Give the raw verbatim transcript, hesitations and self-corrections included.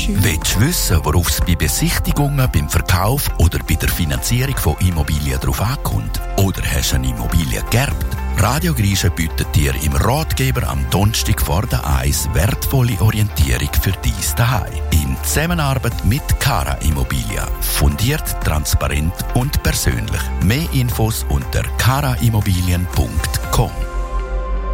Willst du wissen, worauf es bei Besichtigungen, beim Verkauf oder bei der Finanzierung von Immobilien drauf ankommt? Oder hast du eine Immobilie geerbt? Radio Griechen bietet dir im Ratgeber am Donnerstag vor der Eis wertvolle Orientierung für dein Zuhause. In Zusammenarbeit mit Cara Immobilien. Fundiert, transparent und persönlich. Mehr Infos unter cara immobilien punkt com.